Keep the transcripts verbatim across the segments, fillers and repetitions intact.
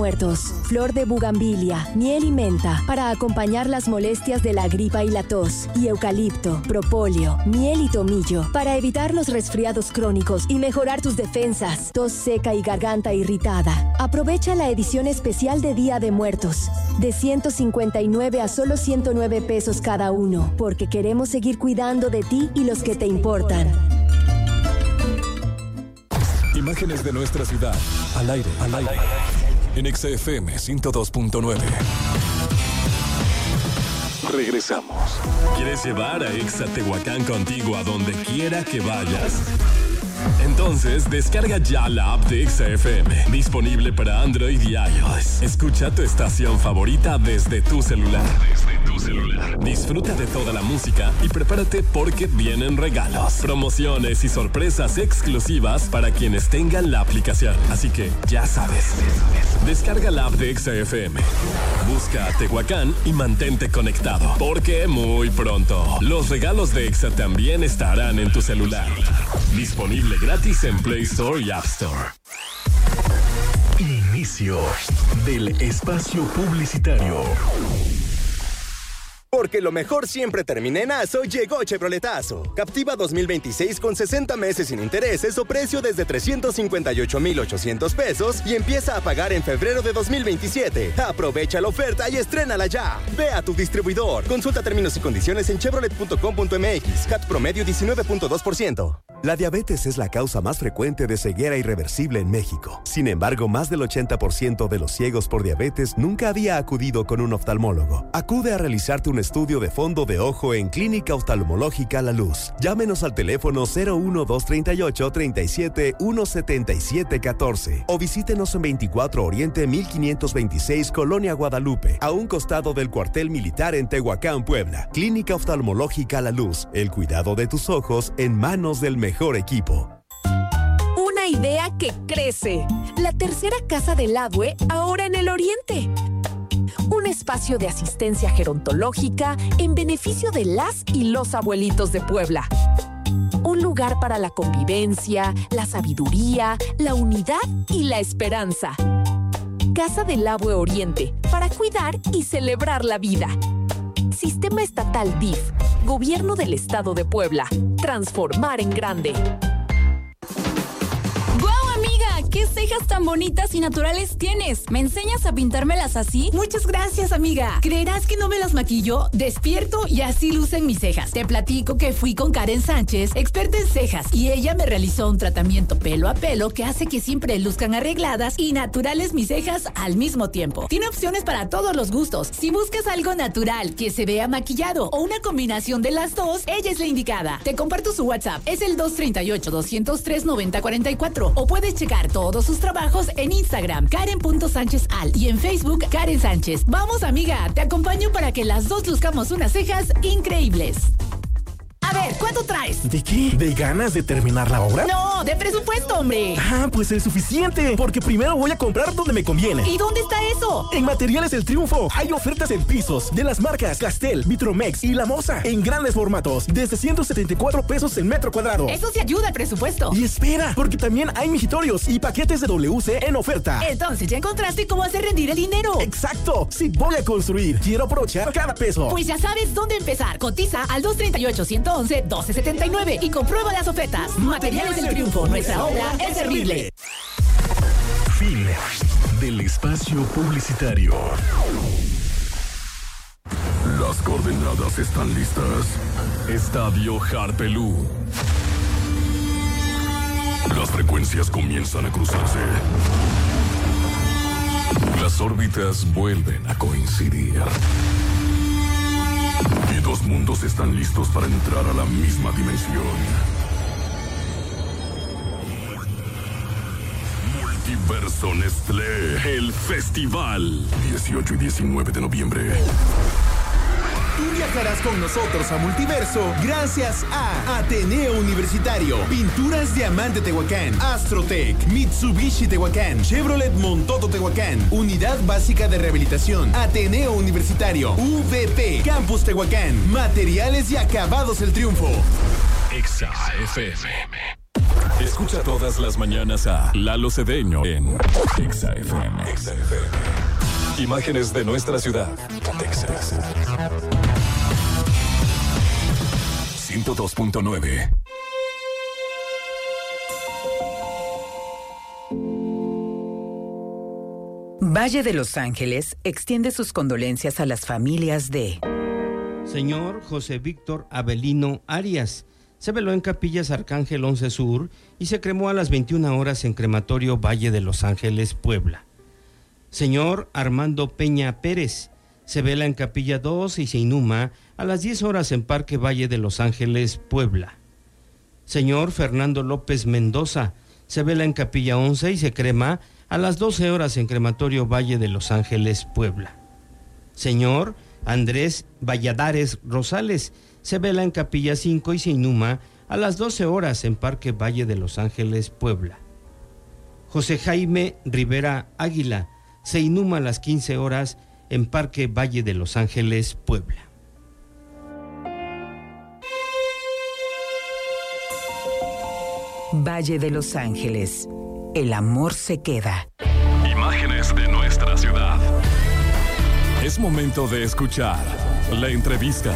Muertos, flor de bugambilia, miel y menta para acompañar las molestias de la gripa y la tos, y eucalipto, propóleo, miel y tomillo para evitar los resfriados crónicos y mejorar tus defensas, tos seca y garganta irritada. Aprovecha la edición especial de Día de Muertos, de ciento cincuenta y nueve a solo ciento nueve pesos cada uno, porque queremos seguir cuidando de ti y los que te importan. Imágenes de nuestra ciudad, al aire, al aire. En Exa F M ciento dos punto nueve. Regresamos. ¿Quieres llevar a Exa Tehuacán contigo a donde quiera que vayas? Entonces, descarga ya la app de Exa F M, disponible para Android y iOS. Escucha tu estación favorita desde tu celular. Desde tu celular. Disfruta de toda la música y prepárate porque vienen regalos, promociones y sorpresas exclusivas para quienes tengan la aplicación. Así que, ya sabes, descarga la app de Exa F M. Busca a Tehuacán y mantente conectado, porque muy pronto los regalos de Exa también estarán en tu celular. Disponible gratis en Play Store y App Store. Inicio del espacio publicitario. Porque lo mejor siempre termina en Aso, llegó Chevroletazo. Captiva dos mil veintiséis con sesenta meses sin intereses o precio desde trescientos cincuenta y ocho mil ochocientos pesos y empieza a pagar en febrero de dos mil veintisiete. Aprovecha la oferta y estrénala ya. Ve a tu distribuidor. Consulta términos y condiciones en chevrolet punto com punto m x. C A T promedio diecinueve punto dos por ciento. La diabetes es la causa más frecuente de ceguera irreversible en México. Sin embargo, más del ochenta por ciento de los ciegos por diabetes nunca había acudido con un oftalmólogo. Acude a realizarte un estudio de fondo de ojo en Clínica Oftalmológica La Luz. Llámenos al teléfono cero uno dos treinta y ocho treinta y siete uno setenta y siete catorce o visítenos en veinticuatro Oriente mil quinientos veintiséis Colonia Guadalupe, a un costado del cuartel militar en Tehuacán, Puebla. Clínica Oftalmológica La Luz. El cuidado de tus ojos en manos del mejor equipo. Una idea que crece. La tercera casa del Adwe, ahora en el Oriente. Un espacio de asistencia gerontológica en beneficio de las y los abuelitos de Puebla. Un lugar para la convivencia, la sabiduría, la unidad y la esperanza. Casa del Adwe Oriente, para cuidar y celebrar la vida. Sistema Estatal D I F, Gobierno del Estado de Puebla. Transformar en grande. ¿Qué cejas tan bonitas y naturales tienes? ¿Me enseñas a pintármelas así? Muchas gracias, amiga. ¿Creerás que no me las maquillo? Despierto y así lucen mis cejas. Te platico que fui con Karen Sánchez, experta en cejas, y ella me realizó un tratamiento pelo a pelo que hace que siempre luzcan arregladas y naturales mis cejas al mismo tiempo. Tiene opciones para todos los gustos. Si buscas algo natural, que se vea maquillado o una combinación de las dos, ella es la indicada. Te comparto su WhatsApp. Es el dos tres ocho, dos cero tres, nueve cero cuatro cuatro o puedes checar todo todos sus trabajos en Instagram, Karen punto Sánchez Al, y en Facebook, Karen Sánchez. Vamos, amiga, te acompaño para que las dos luzcamos unas cejas increíbles. A ver, ¿cuánto traes? ¿De qué? ¿De ganas de terminar la obra? No, de presupuesto, hombre. Ah, pues es suficiente, porque primero voy a comprar donde me conviene. ¿Y dónde está eso? En Materiales El Triunfo. Hay ofertas en pisos de las marcas Castel, Vitromex y La Moza en grandes formatos, desde ciento setenta y cuatro pesos el metro cuadrado. Eso sí ayuda al presupuesto. Y espera, porque también hay migitorios y paquetes de W C en oferta. Entonces ya encontraste cómo hacer rendir el dinero. Exacto. Si voy a construir, quiero aprovechar cada peso. Pues ya sabes dónde empezar. Cotiza al dos tres ocho, uno uno, doce setenta y nueve y comprueba las ofertas. Materiales del Triunfo, nuestra obra es servible. Fin del espacio publicitario. Las coordenadas están listas. Estadio Harpelú. Las frecuencias comienzan a cruzarse. Las órbitas vuelven a coincidir. Y dos mundos están listos para entrar a la misma dimensión. Multiverso Nestlé, el festival. dieciocho y diecinueve de noviembre. Tú viajarás con nosotros a Multiverso gracias a Ateneo Universitario, Pinturas Diamante Tehuacán, Astrotech, Mitsubishi Tehuacán, Chevrolet Montoto Tehuacán, Unidad Básica de Rehabilitación, Ateneo Universitario, U V P, Campus Tehuacán, Materiales y Acabados El Triunfo. Exa F M. Escucha todas las mañanas a Lalo Cedeño en Exa F M. Exa F M. Imágenes de nuestra ciudad. Exa ciento dos punto nueve. Valle de Los Ángeles extiende sus condolencias a las familias de señor José Víctor Avelino Arias. Se veló en Capillas Arcángel once Sur y se cremó a las veintiuna horas en Crematorio Valle de Los Ángeles, Puebla. Señor Armando Peña Pérez. Se vela en Capilla dos y se inhuma a las diez horas en Parque Valle de Los Ángeles, Puebla. Señor Fernando López Mendoza. Se vela en Capilla once y se crema a las doce horas en Crematorio Valle de Los Ángeles, Puebla. Señor Andrés Valladares Rosales. Se vela en Capilla cinco y se inhuma a las doce horas en Parque Valle de Los Ángeles, Puebla. José Jaime Rivera Águila. Se inhuma a las quince horas en Parque Valle de Los Ángeles, Puebla. Valle de Los Ángeles. El amor se queda. Imágenes de nuestra ciudad. Es momento de escuchar la entrevista.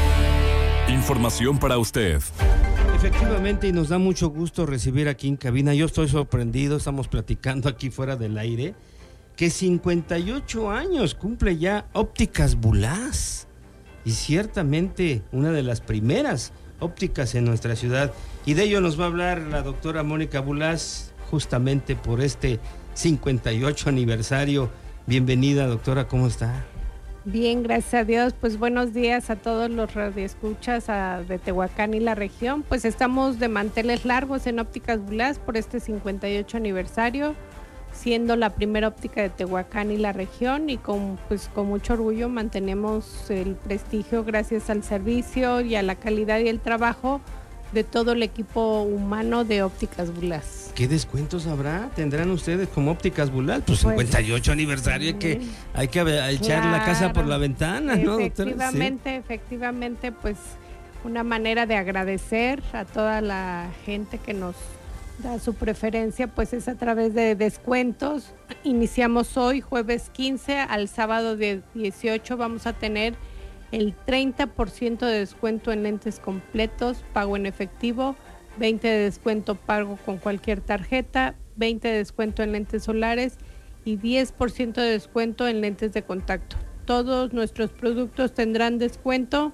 Información para usted. Efectivamente, y nos da mucho gusto recibir aquí en cabina. Yo estoy sorprendido, estamos platicando aquí fuera del aire, que cincuenta y ocho años cumple ya Ópticas Bulás. Y ciertamente una de las primeras ópticas en nuestra ciudad. Y de ello nos va a hablar la doctora Mónica Bulás, justamente por este cincuenta y ocho aniversario. Bienvenida, doctora, ¿cómo está? Bien, gracias a Dios. Pues buenos días a todos los radioescuchas a, de Tehuacán y la región. Pues estamos de manteles largos en Ópticas Bulás por este cincuenta y ocho aniversario, siendo la primera óptica de Tehuacán y la región, y con, pues, con mucho orgullo mantenemos el prestigio gracias al servicio y a la calidad y el trabajo de todo el equipo humano de Ópticas Bulás. ¿Qué descuentos habrá? ¿Tendrán ustedes como Ópticas Bulás? Pues, pues cincuenta y ocho aniversario, hay que, hay que echar claro, la casa por la ventana, ¿no, doctora? Efectivamente, sí. efectivamente, pues una manera de agradecer a toda la gente que nos da su preferencia, pues es a través de descuentos. Iniciamos hoy, jueves quince, al sábado dieciocho, vamos a tener el treinta por ciento de descuento en lentes completos, pago en efectivo, veinte por ciento de descuento pago con cualquier tarjeta, veinte por ciento de descuento en lentes solares y diez por ciento de descuento en lentes de contacto. Todos nuestros productos tendrán descuento.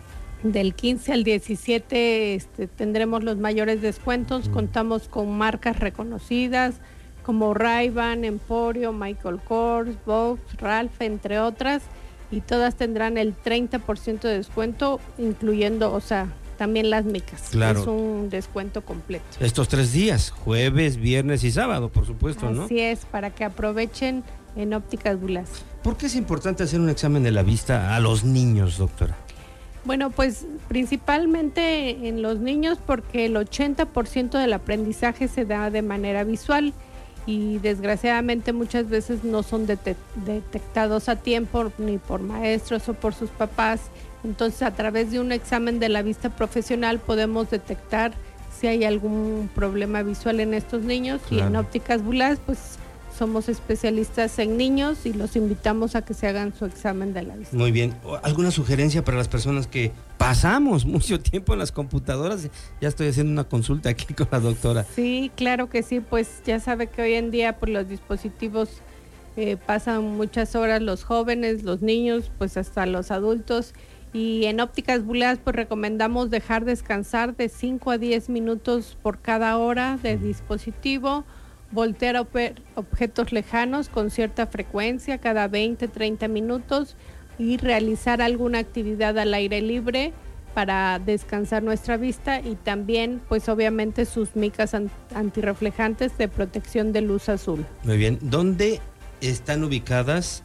Del quince al diecisiete este, tendremos los mayores descuentos. Contamos con marcas reconocidas como Ray-Ban, Emporio, Michael Kors, Vox, Ralph, entre otras, y todas tendrán el treinta por ciento de descuento, incluyendo, o sea, también las micas. Claro. Es un descuento completo. Estos tres días, jueves, viernes y sábado, por supuesto, ¿no? Así es, para que aprovechen en Ópticas Bulás. ¿Por qué es importante hacer un examen de la vista a los niños, doctora? Bueno, pues principalmente en los niños, porque el ochenta por ciento del aprendizaje se da de manera visual y desgraciadamente muchas veces no son det- detectados a tiempo ni por maestros o por sus papás. Entonces, a través de un examen de la vista profesional podemos detectar si hay algún problema visual en estos niños. Claro. Y en Ópticas Bulás, pues somos especialistas en niños y los invitamos a que se hagan su examen de la vista. Muy bien. ¿Alguna sugerencia para las personas que pasamos mucho tiempo en las computadoras? Ya estoy haciendo una consulta aquí con la doctora. Sí, claro que sí. Pues ya sabe que hoy en día por los dispositivos eh, pasan muchas horas los jóvenes, los niños, pues hasta los adultos. Y en Ópticas Bulás pues recomendamos dejar descansar de cinco a diez minutos por cada hora de dispositivo, voltear a objetos lejanos con cierta frecuencia cada veinte, treinta minutos y realizar alguna actividad al aire libre para descansar nuestra vista, y también pues obviamente sus micas antirreflejantes de protección de luz azul. Muy bien. ¿Dónde están ubicadas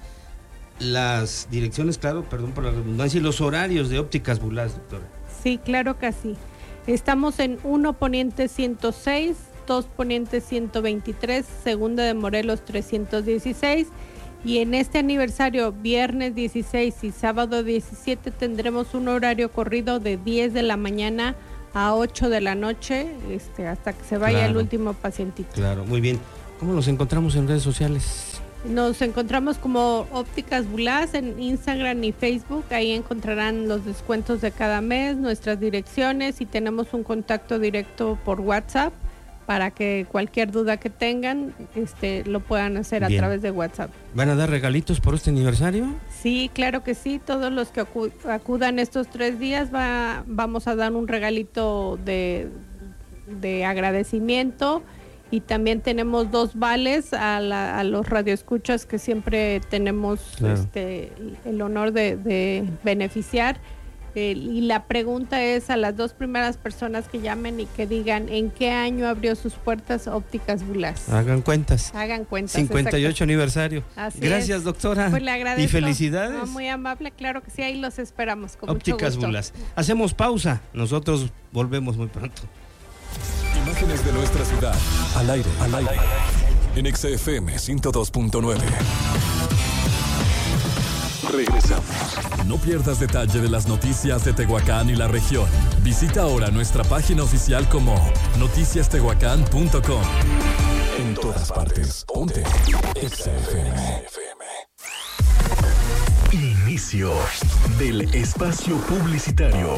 las direcciones, claro, perdón por la redundancia, y los horarios de Ópticas Bulás, doctora? Sí, claro que sí. Estamos en uno Poniente ciento seis, dos Poniente ciento veintitrés, Segunda de Morelos trescientos dieciséis, y en este aniversario, viernes dieciséis y sábado diecisiete, tendremos un horario corrido de diez de la mañana a ocho de la noche, este, hasta que se vaya Claro. el último pacientito. Claro, muy bien. ¿Cómo nos encontramos en redes sociales? Nos encontramos como Ópticas Bulás en Instagram y Facebook. Ahí encontrarán los descuentos de cada mes, nuestras direcciones, y tenemos un contacto directo por WhatsApp para que cualquier duda que tengan este, lo puedan hacer Bien. a través de WhatsApp. ¿Van a dar regalitos por este aniversario? Sí, claro que sí. Todos los que acu- acudan estos tres días va, vamos a dar un regalito de, de agradecimiento. Y también tenemos dos vales a, la, a los radioescuchas que siempre tenemos Claro. este, el honor de, de beneficiar. Eh, y la pregunta es a las dos primeras personas que llamen y que digan en qué año abrió sus puertas Ópticas Bulás. Hagan cuentas. Hagan cuentas. cincuenta y ocho exacto. aniversario. Así Gracias, es. doctora. Pues le agradezco. Y felicidades. No, muy amable, claro que sí, ahí los esperamos con Ópticas mucho gusto. Bulás. Hacemos pausa. Nosotros volvemos muy pronto. Imágenes de nuestra ciudad. Al aire, al aire. En Exa F M ciento dos punto nueve. Regresamos. No pierdas detalle de las noticias de Tehuacán y la región. Visita ahora nuestra página oficial como noticias tehuacán punto com. En todas partes. Ponte Exa F M. Inicio del espacio publicitario.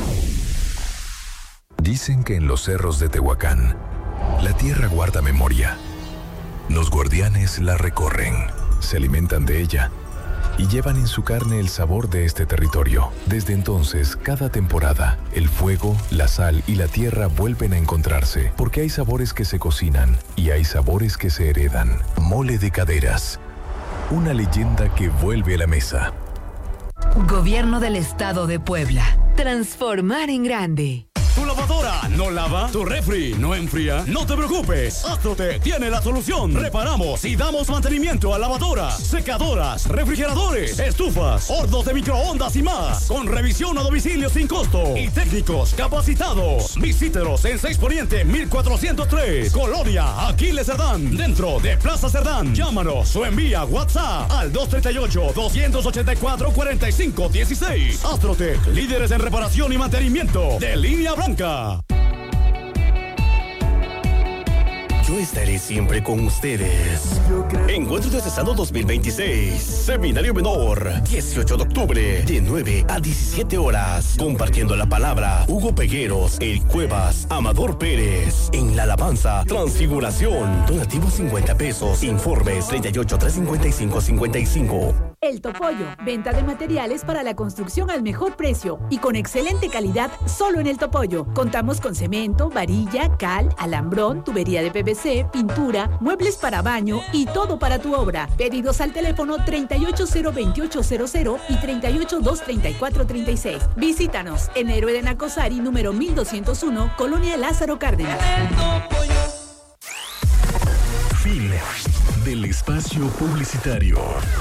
Dicen que en los cerros de Tehuacán, la tierra guarda memoria. Los guardianes la recorren, se alimentan de ella y llevan en su carne el sabor de este territorio. Desde entonces, cada temporada, el fuego, la sal y la tierra vuelven a encontrarse, porque hay sabores que se cocinan y hay sabores que se heredan. Mole de Caderas, una leyenda que vuelve a la mesa. Gobierno del Estado de Puebla. Transformar en grande. ¿Tu lavadora no lava? ¿Tu refri no enfría? No te preocupes, Astrotec tiene la solución. Reparamos y damos mantenimiento a lavadoras, secadoras, refrigeradores, estufas, hornos de microondas y más. Con revisión a domicilio sin costo y técnicos capacitados. Visítenos en seis Poniente mil cuatrocientos tres, Colonia Aquiles Cerdán, dentro de Plaza Cerdán. Llámanos o envía WhatsApp al dos tres ocho, dos ocho cuatro, cuatro cinco uno seis. Astrotec, líderes en reparación y mantenimiento de línea blanca. Yo estaré siempre con ustedes. Encuentro Diocesano dos mil veintiséis. Seminario Menor. dieciocho de octubre. De nueve a diecisiete horas. Compartiendo la palabra. Hugo Pegueros, Eric Cuevas, Amador Pérez. En la alabanza. Transfiguración. Donativo cincuenta pesos. Informes treinta y ocho, trescientos cincuenta y cinco, cincuenta y cinco. El Topollo, venta de materiales para la construcción al mejor precio y con excelente calidad solo en El Topollo. Contamos con cemento, varilla, cal, alambrón, tubería de P V C, pintura, muebles para baño y todo para tu obra. Pedidos al teléfono treinta y ocho cero veintiocho cero cero y treinta y ocho dos treinta y cuatro treinta y seis. Visítanos en Héroe de Nacosari, número mil doscientos uno, Colonia Lázaro Cárdenas. Fin del espacio publicitario.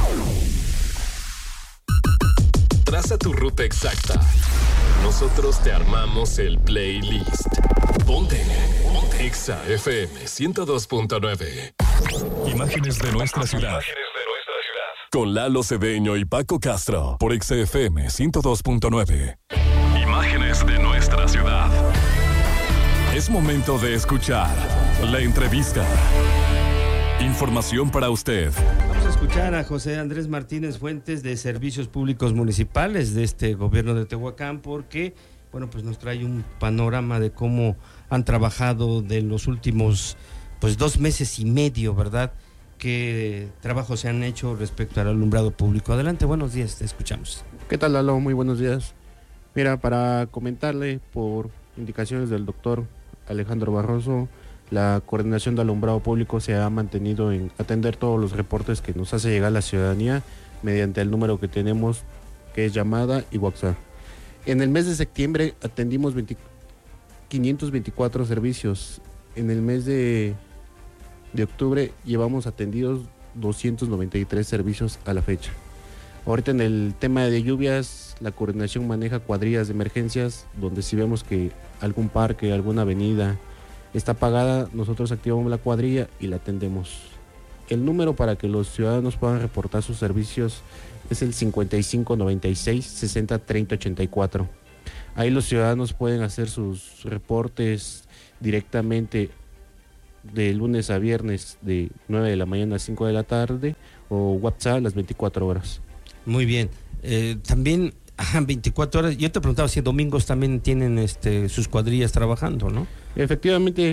Traza tu ruta exacta. Nosotros te armamos el playlist. Ponte, ponte Exa F M ciento dos punto nueve. Imágenes de nuestra ciudad. Con Lalo Cedeño y Paco Castro por Exa F M ciento dos punto nueve. Imágenes de nuestra ciudad. Es momento de escuchar la entrevista. Información para usted. Vamos a escuchar a José Andrés Martínez Fuentes de Servicios Públicos Municipales de este gobierno de Tehuacán, porque, bueno, pues nos trae un panorama de cómo han trabajado de los últimos, pues, dos meses y medio, ¿verdad? ¿Qué trabajos se han hecho respecto al alumbrado público? Adelante, buenos días, te escuchamos. ¿Qué tal, Lalo? Muy buenos días. Mira, para comentarle, por indicaciones del doctor Alejandro Barroso, la coordinación de alumbrado público se ha mantenido en atender todos los reportes que nos hace llegar la ciudadanía mediante el número que tenemos, que es llamada y WhatsApp. En el mes de septiembre atendimos quinientos veinticuatro servicios. En el mes de, de octubre llevamos atendidos doscientos noventa y tres servicios a la fecha. Ahorita en el tema de lluvias, la coordinación maneja cuadrillas de emergencias, donde si vemos que algún parque, alguna avenida está apagada, nosotros activamos la cuadrilla y la atendemos. El número para que los ciudadanos puedan reportar sus servicios es el cincuenta y cinco noventa y seis, sesenta, treinta, ochenta y cuatro. Ahí los ciudadanos pueden hacer sus reportes directamente de lunes a viernes de nueve de la mañana a cinco de la tarde o WhatsApp las veinticuatro horas. Muy bien. Eh, también, ajá, veinticuatro horas. Yo te preguntaba si domingos también tienen este, sus cuadrillas trabajando, ¿no? Efectivamente,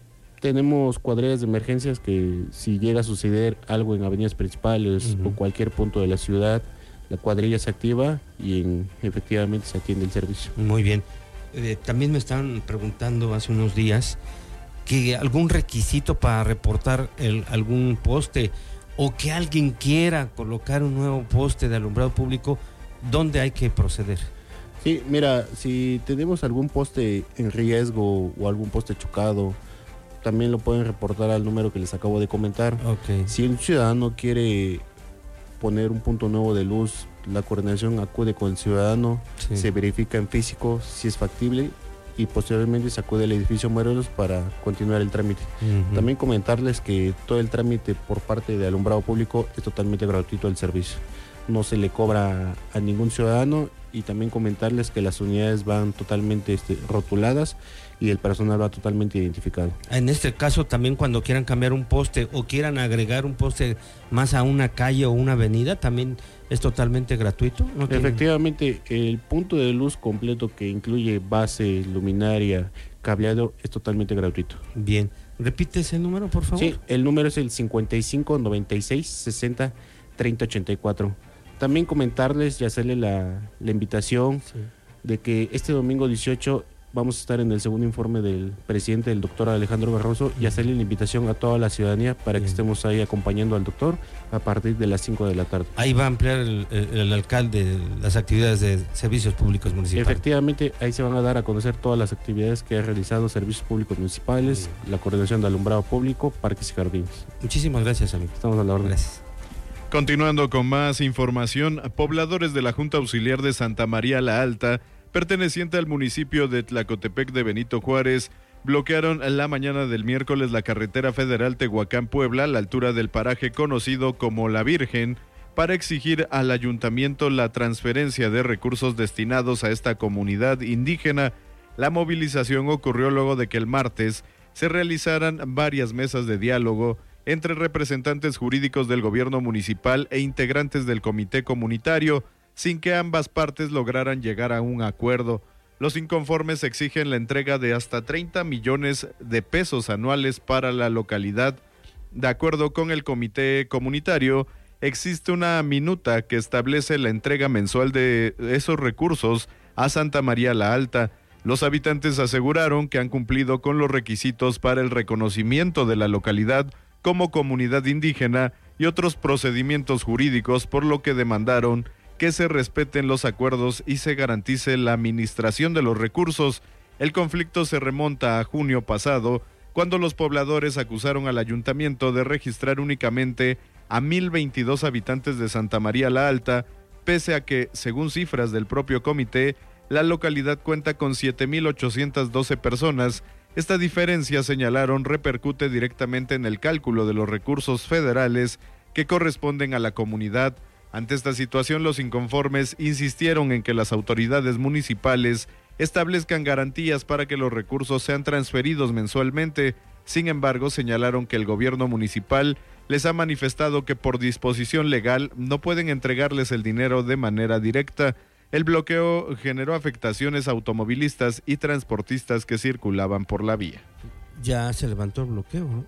tenemos cuadrillas de emergencias que si llega a suceder algo en avenidas principales uh-huh. o cualquier punto de la ciudad, la cuadrilla se activa y en, efectivamente se atiende el servicio. Muy bien. Eh, también me estaban preguntando hace unos días que algún requisito para reportar el, algún poste o que alguien quiera colocar un nuevo poste de alumbrado público, ¿dónde hay que proceder? Sí, mira, si tenemos algún poste en riesgo o algún poste chocado, también lo pueden reportar al número que les acabo de comentar. Okay. Si un ciudadano quiere poner un punto nuevo de luz, la coordinación acude con el ciudadano, sí. se verifica en físico si es factible y posteriormente se acude al edificio Morelos para continuar el trámite. Uh-huh. También comentarles que todo el trámite por parte de alumbrado público es totalmente gratuito el servicio. No se le cobra a ningún ciudadano y también comentarles que las unidades van totalmente este, rotuladas y el personal va totalmente identificado. En este caso también cuando quieran cambiar un poste o quieran agregar un poste más a una calle o una avenida, también es totalmente gratuito. ¿No? Efectivamente, el punto de luz completo que incluye base, luminaria, cableado es totalmente gratuito. Bien, repite ese número por favor. Sí, el número es el cincuenta y cinco noventa y seis sesenta treinta ochenta y cuatro. También comentarles y hacerle la, la invitación sí. de que este domingo dieciocho vamos a estar en el segundo informe del presidente, el doctor Alejandro Barroso, y hacerle la invitación a toda la ciudadanía para que Bien. estemos ahí acompañando al doctor a partir de las cinco de la tarde. Ahí va a ampliar el, el, el alcalde las actividades de servicios públicos municipales. Efectivamente, ahí se van a dar a conocer todas las actividades que ha realizado servicios públicos municipales, Bien. la coordinación de alumbrado público, parques y jardines. Muchísimas gracias, amigo. Estamos a la orden. Gracias. Continuando con más información, pobladores de la Junta Auxiliar de Santa María la Alta, perteneciente al municipio de Tlacotepec de Benito Juárez, bloquearon la mañana del miércoles la carretera federal Tehuacán-Puebla a la altura del paraje conocido como La Virgen, para exigir al ayuntamiento la transferencia de recursos destinados a esta comunidad indígena. La movilización ocurrió luego de que el martes se realizaran varias mesas de diálogo entre representantes jurídicos del gobierno municipal e integrantes del comité comunitario, sin que ambas partes lograran llegar a un acuerdo. Los inconformes exigen la entrega de hasta treinta millones de pesos anuales para la localidad. De acuerdo con el comité comunitario, existe una minuta que establece la entrega mensual de esos recursos a Santa María la Alta. Los habitantes aseguraron que han cumplido con los requisitos para el reconocimiento de la localidad como comunidad indígena y otros procedimientos jurídicos, por lo que demandaron que se respeten los acuerdos y se garantice la administración de los recursos. El conflicto se remonta a junio pasado, cuando los pobladores acusaron al ayuntamiento de registrar únicamente a mil veintidós habitantes de Santa María la Alta, pese a que, según cifras del propio comité, la localidad cuenta con siete mil ochocientas doce personas. Esta diferencia, señalaron, repercute directamente en el cálculo de los recursos federales que corresponden a la comunidad. Ante esta situación, los inconformes insistieron en que las autoridades municipales establezcan garantías para que los recursos sean transferidos mensualmente. Sin embargo, señalaron que el gobierno municipal les ha manifestado que por disposición legal no pueden entregarles el dinero de manera directa. El bloqueo generó afectaciones a automovilistas y transportistas que circulaban por la vía. Ya se levantó el bloqueo, ¿no?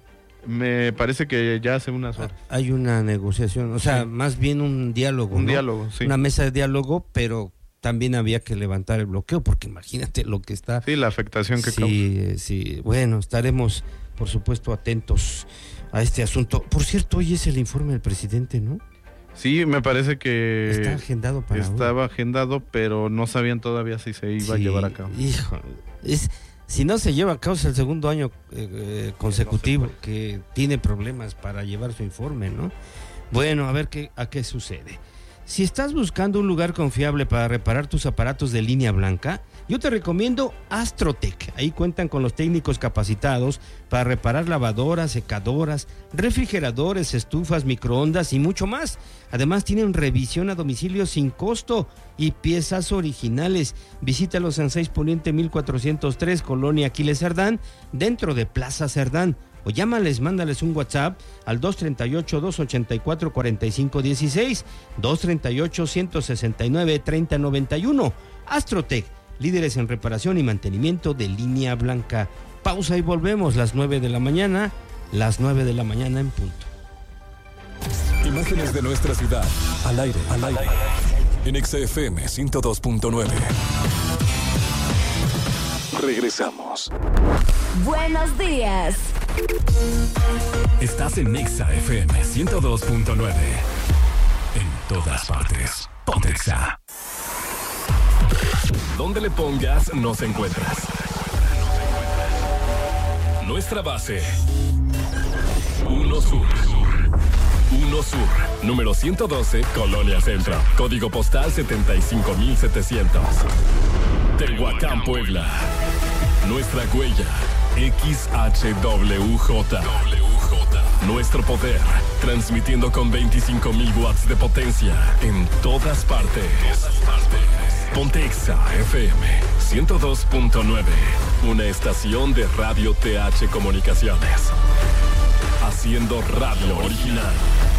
Me parece que ya hace unas horas. Hay una negociación, o sea, sí. más bien un diálogo, Un ¿no? diálogo, sí. Una mesa de diálogo, pero también había que levantar el bloqueo, porque imagínate lo que está... Sí, la afectación que sí, causa. Sí, bueno, estaremos, por supuesto, atentos a este asunto. Por cierto, hoy es el informe del presidente, ¿no? Sí, me parece que está agendado para estaba hoy. agendado, pero no sabían todavía si se iba sí, a llevar a cabo. Hijo, es, si no se lleva a cabo es el segundo año eh, consecutivo no que tiene problemas para llevar su informe, ¿no? Bueno, a ver qué a qué sucede. Si estás buscando un lugar confiable para reparar tus aparatos de línea blanca, yo te recomiendo Astrotech. Ahí cuentan con los técnicos capacitados para reparar lavadoras, secadoras, refrigeradores, estufas, microondas y mucho más. Además tienen revisión a domicilio sin costo y piezas originales. Visítalos en seis Poniente mil cuatrocientos tres, Colonia Aquiles Cerdán, dentro de Plaza Cerdán. O llámales, mándales un WhatsApp al dos treinta y ocho, doscientos ochenta y cuatro, cuarenta y cinco dieciséis, dos treinta y ocho, ciento sesenta y nueve, treinta noventa y uno. Astrotech, líderes en reparación y mantenimiento de línea blanca. Pausa y volvemos, las nueve de la mañana, las nueve de la mañana en punto. Imágenes de nuestra ciudad, al aire, al aire, en X F M ciento dos punto nueve. Regresamos. Buenos días. Estás en Exa F M ciento dos punto nueve. En todas partes. Ponte Exa. Donde le pongas, nos encuentras. Nuestra base. Uno Sur. Uno Sur. Número ciento doce, Colonia Centro. Código postal setenta y cinco mil setecientos. Tehuacán, Puebla. Nuestra huella. X H W J. Nuestro poder, transmitiendo con veinticinco mil watts de potencia en todas partes. Ponte Exa F M ciento dos punto nueve, una estación de Radio T H Comunicaciones, haciendo radio original.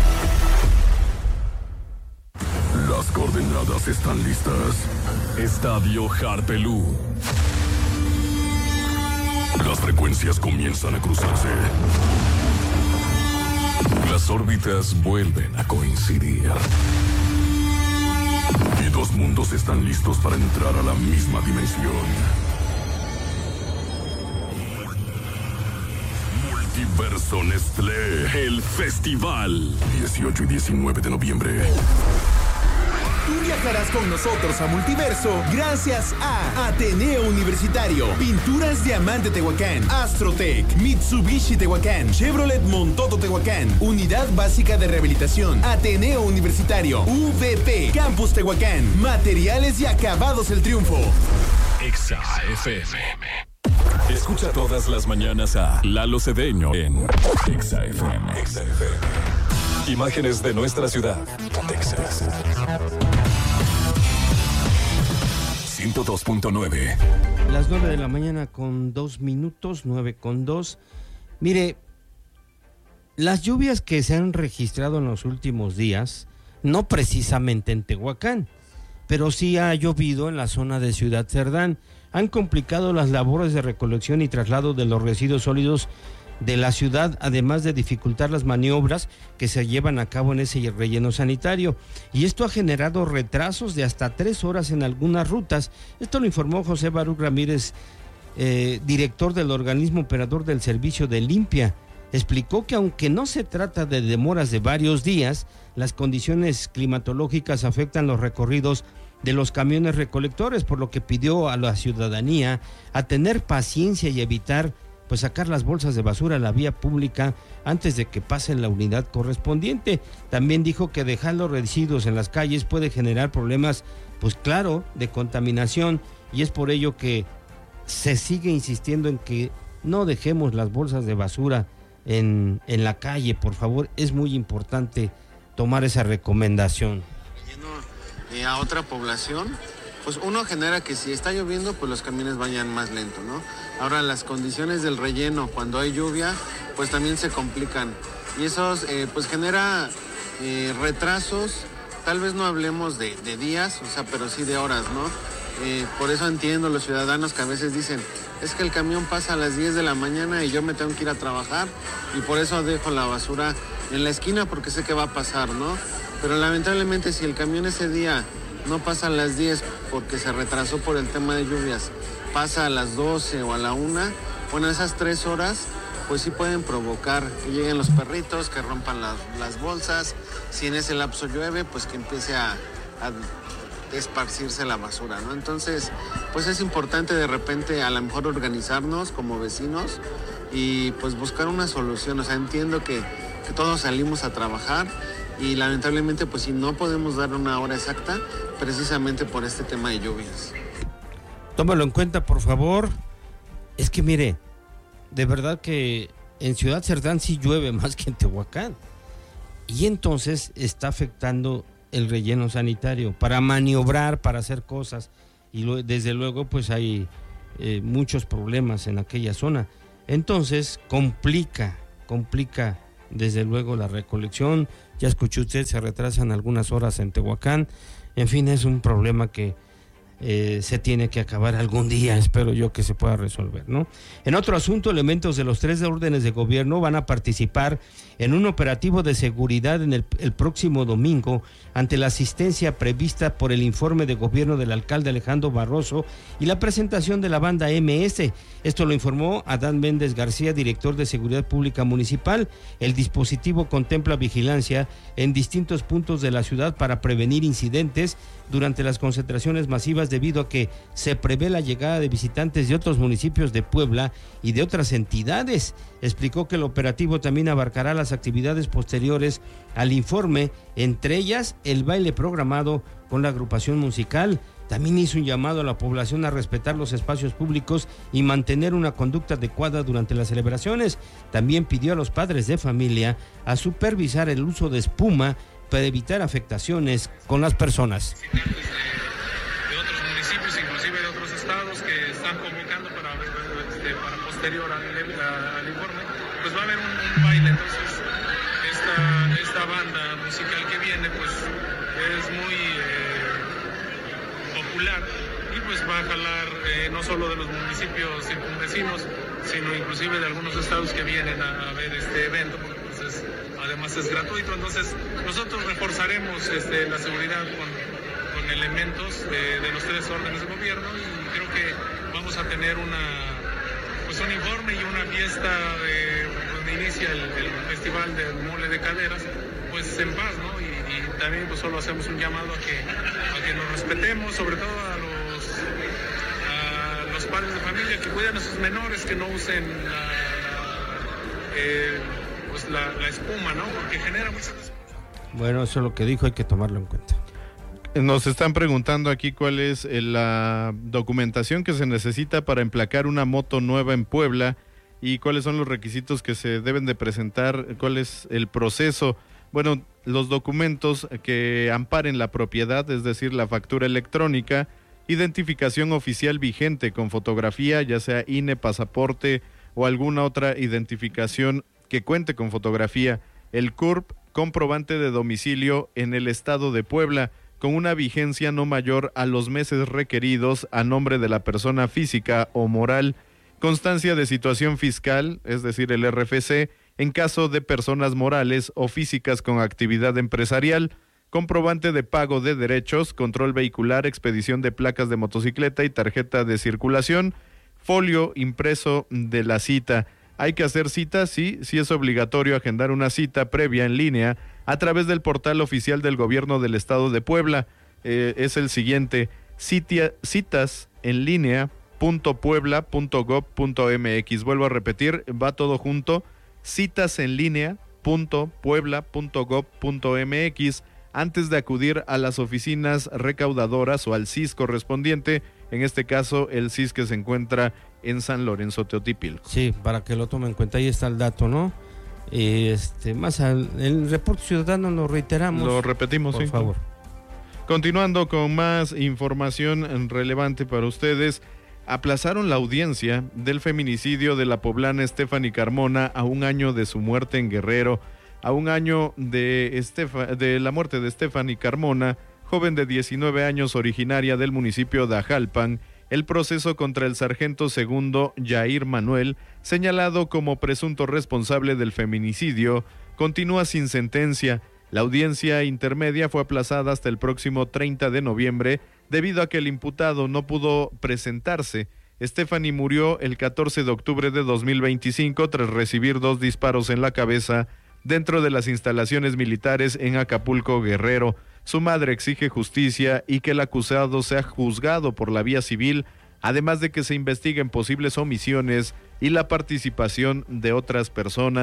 Las coordenadas están listas. Estadio Harpelú. Las frecuencias comienzan a cruzarse. Las órbitas vuelven a coincidir. Y dos mundos están listos para entrar a la misma dimensión. Multiverso Nestlé, el festival. dieciocho y diecinueve de noviembre. Tú viajarás con nosotros a Multiverso gracias a Ateneo Universitario, Pinturas Diamante Tehuacán, Astrotech, Mitsubishi Tehuacán, Chevrolet Montoto Tehuacán, Unidad Básica de Rehabilitación, Ateneo Universitario, U V P, Campus Tehuacán, Materiales y Acabados El Triunfo. Exa F M. Escucha todas las mañanas a Lalo Cedeño en Exa F M. Exa F M. Imágenes de nuestra ciudad. Texas. ciento dos punto nueve. Las nueve de la mañana con dos minutos, nueve con dos. Mire, las lluvias que se han registrado en los últimos días, no precisamente en Tehuacán, pero sí ha llovido en la zona de Ciudad Cerdán, han complicado las labores de recolección y traslado de los residuos sólidos de la ciudad, además de dificultar las maniobras que se llevan a cabo en ese relleno sanitario. Y esto ha generado retrasos de hasta tres horas en algunas rutas. Esto lo informó José Baruch Ramírez, eh, director del organismo operador del servicio de limpia. Explicó que aunque no se trata de demoras de varios días, las condiciones climatológicas afectan los recorridos de los camiones recolectores, por lo que pidió a la ciudadanía a tener paciencia y evitar pues sacar las bolsas de basura a la vía pública antes de que pase la unidad correspondiente. También dijo que dejar los residuos en las calles puede generar problemas, pues claro, de contaminación, y es por ello que se sigue insistiendo en que no dejemos las bolsas de basura en, en la calle, por favor. Es muy importante tomar esa recomendación. Eh, a otra población, pues uno genera que si está lloviendo, pues los camiones vayan más lento, ¿no? Ahora las condiciones del relleno, cuando hay lluvia, pues también se complican. Y eso eh, pues genera eh, retrasos, tal vez no hablemos de, de días, o sea, pero sí de horas, ¿no? Eh, por eso entiendo los ciudadanos que a veces dicen, es que el camión pasa a las diez de la mañana y yo me tengo que ir a trabajar y por eso dejo la basura en la esquina porque sé que va a pasar, ¿no? Pero lamentablemente si el camión ese día no pasa a las diez porque se retrasó por el tema de lluvias, pasa a las doce o a la una, bueno, esas tres horas pues sí pueden provocar que lleguen los perritos, que rompan las, las bolsas, si en ese lapso llueve, pues que empiece a, a esparcirse la basura, ¿no? Entonces, pues es importante de repente a lo mejor organizarnos como vecinos y pues buscar una solución. O sea, entiendo que, que todos salimos a trabajar y lamentablemente pues si no podemos dar una hora exacta precisamente por este tema de lluvias. Tómalo en cuenta, por favor. Es que mire, de verdad que en Ciudad Cerdán sí llueve más que en Tehuacán. Y entonces está afectando el relleno sanitario para maniobrar, para hacer cosas. Y lo, desde luego pues hay eh, muchos problemas en aquella zona. Entonces complica, complica desde luego la recolección. Ya escuchó usted, se retrasan algunas horas en Tehuacán. En fin, es un problema que Eh, se tiene que acabar algún día, espero yo que se pueda resolver, ¿no? En otro asunto, elementos de los tres órdenes de gobierno van a participar en un operativo de seguridad en el, el próximo domingo ante la asistencia prevista por el informe de gobierno del alcalde Alejandro Barroso y la presentación de la banda eme ese. Esto lo informó Adán Méndez García, director de Seguridad Pública Municipal. El dispositivo contempla vigilancia en distintos puntos de la ciudad para prevenir incidentes durante las concentraciones masivas debido a que se prevé la llegada de visitantes de otros municipios de Puebla y de otras entidades. Explicó que el operativo también abarcará las actividades posteriores al informe, entre ellas el baile programado con la agrupación musical. También hizo un llamado a la población a respetar los espacios públicos y mantener una conducta adecuada durante las celebraciones. También pidió a los padres de familia a supervisar el uso de espuma para evitar afectaciones con las personas. De otros municipios, inclusive de otros estados que están convocando para, este, para posterior al, al informe, pues va a haber un, un baile. Entonces esta, esta banda musical que viene pues es muy eh, popular y pues va a jalar eh, no solo de los municipios circunvecinos, sino inclusive de algunos estados que vienen a, a ver este evento, porque pues es, además es gratuito. Entonces nosotros reforzaremos este, la seguridad con, con elementos de, de los tres órdenes de gobierno y creo que vamos a tener una pues un informe y una fiesta de, donde inicia el, el festival del mole de caderas pues en paz, ¿no? Y, y también pues solo hacemos un llamado a que, a que nos respetemos, sobre todo a los, a los padres de familia, que cuiden a sus menores, que no usen la, la, eh, pues la, la espuma, ¿no? Porque genera muchas... Bueno, eso es lo que dijo, hay que tomarlo en cuenta. Nos están preguntando aquí cuál es la documentación que se necesita para emplacar una moto nueva en Puebla y cuáles son los requisitos que se deben de presentar, cuál es el proceso. Bueno, los documentos que amparen la propiedad, es decir, la factura electrónica, identificación oficial vigente con fotografía, ya sea I N E, pasaporte o alguna otra identificación que cuente con fotografía, el C U R P, comprobante de domicilio en el estado de Puebla, con una vigencia no mayor a los meses requeridos a nombre de la persona física o moral, constancia de situación fiscal, es decir, el R F C, en caso de personas morales o físicas con actividad empresarial, comprobante de pago de derechos, control vehicular, expedición de placas de motocicleta y tarjeta de circulación, folio impreso de la cita. Hay que hacer cita, sí, sí es obligatorio agendar una cita previa en línea a través del portal oficial del gobierno del estado de Puebla. Eh, es el siguiente, citia, citas en línea punto puebla punto gob punto mx. Vuelvo a repetir, va todo junto, citas en línea punto puebla punto gob punto mx, antes de acudir a las oficinas recaudadoras o al C I S correspondiente, en este caso el C I S que se encuentra en San Lorenzo Teotipilco. Sí, para que lo tomen en cuenta, ahí está el dato, ¿no? Este, más al el reporte ciudadano lo reiteramos. Lo repetimos, por sí. favor. Continuando con más información relevante para ustedes, aplazaron la audiencia del feminicidio de la poblana Stephanie Carmona a un año de su muerte en Guerrero, a un año de, Estefa, de la muerte de Stephanie Carmona, joven de diecinueve años originaria del municipio de Ajalpan. El proceso contra el sargento segundo Yair Manuel, señalado como presunto responsable del feminicidio, continúa sin sentencia. La audiencia intermedia fue aplazada hasta el próximo treinta de noviembre debido a que el imputado no pudo presentarse. Stephanie murió el catorce de octubre de dos mil veinticinco tras recibir dos disparos en la cabeza dentro de las instalaciones militares en Acapulco, Guerrero. Su madre exige justicia y que el acusado sea juzgado por la vía civil, además de que se investiguen posibles omisiones y la participación de otras personas.